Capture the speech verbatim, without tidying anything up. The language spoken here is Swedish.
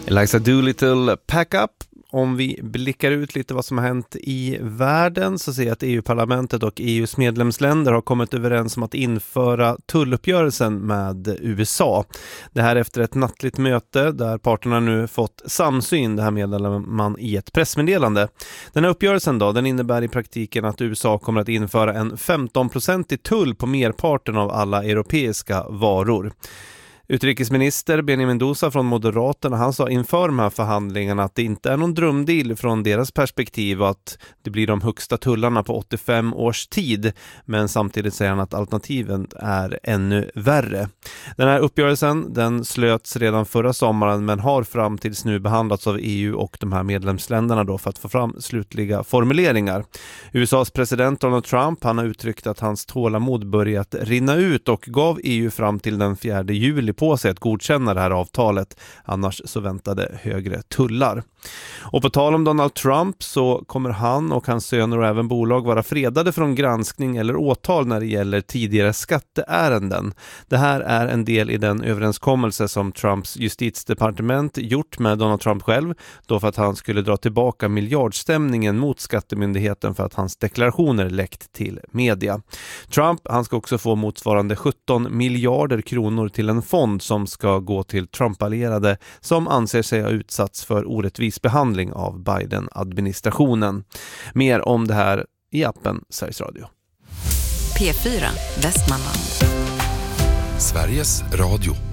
Eliza Doolittle, Pack Up. Om vi blickar ut lite vad som har hänt i världen så ser jag att E U-parlamentet och E U:s medlemsländer har kommit överens om att införa tulluppgörelsen med U S A. Det här efter ett nattligt möte där parterna nu fått samsyn, det här meddelar man i ett pressmeddelande. Den här uppgörelsen då, den innebär i praktiken att U S A kommer att införa en femton-procentig tull på merparten av alla europeiska varor. Utrikesminister Benjamin Mendoza från Moderaterna, han sa inför de här förhandlingarna att det inte är någon drömdeal från deras perspektiv och att det blir de högsta tullarna på åttiofem års tid. Men samtidigt säger han att alternativen är ännu värre. Den här uppgörelsen, den slöts redan förra sommaren men har fram tills nu behandlats av E U och de här medlemsländerna då för att få fram slutliga formuleringar. U S A:s president Donald Trump, han har uttryckt att hans tålamod börjat rinna ut och gav E U fram till den fjärde juli på sig att godkänna det här avtalet, annars så väntade högre tullar. Och på tal om Donald Trump så kommer han och hans söner och även bolag vara fredade från granskning eller åtal när det gäller tidigare skatteärenden. Det här är en del i den överenskommelse som Trumps justitiedepartement gjort med Donald Trump själv, då för att han skulle dra tillbaka miljardstämningen mot skattemyndigheten för att hans deklarationer läckt till media. Trump, han ska också få motsvarande sjutton miljarder kronor till en fond som ska gå till Trump-allierade som anser sig ha utsatts för orättvis behandling av Biden-administrationen. Mer om det här i appen Sveriges Radio. P fyra, Västmanland. Sveriges Radio.